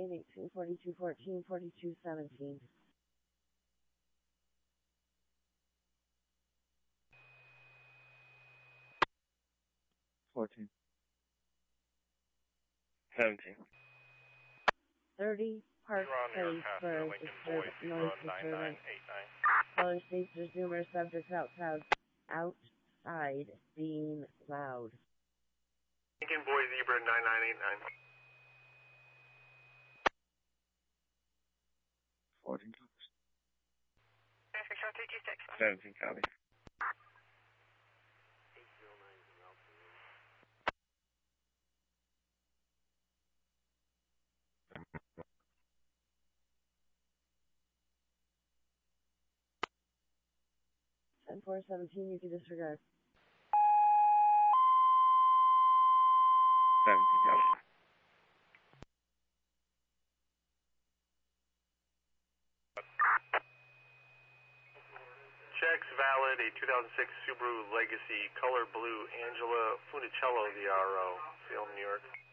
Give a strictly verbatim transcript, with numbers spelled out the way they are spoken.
eight eighteen forty-two fourteen forty-two seventeen. fourteen. seventeen. thirty, Park Place for disturb noise disturbance. Caller states there's numerous subjects outside, outside being loud. Lincoln Boy Zebra nine nine eight nine. fourteen copies. seventeen copies. ten four seventeen, you can disregard. seventeen copies. Checks valid, a two thousand six Subaru Legacy, color blue, Angela Funicello, the R O, Salem, New York.